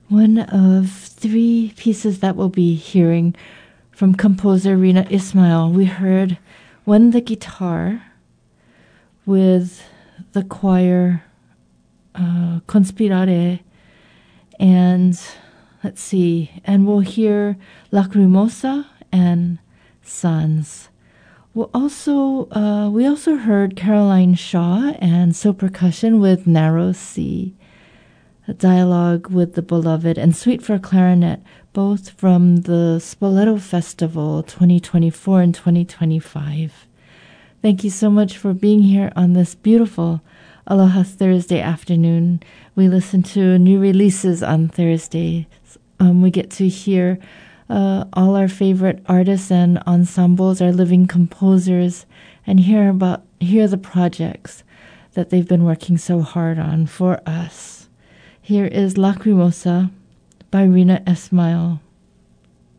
one of three pieces that we'll be hearing from composer Rina Ismail. We heard one, the guitar, with the choir Conspirare, and let's see, and we'll hear Lacrimosa and Sans. We also heard Caroline Shaw and So Percussion with Narrow Sea, a dialogue with the beloved, and Suite for Clarinet, both from the Spoleto Festival 2024 and 2025. Thank you so much for being here on this beautiful Aloha Thursday afternoon. We listen to new releases on Thursdays. We get to hear all our favorite artists and ensembles, our living composers, and hear the projects that they've been working so hard on for us. Here is Lacrimosa by Rina Ismail.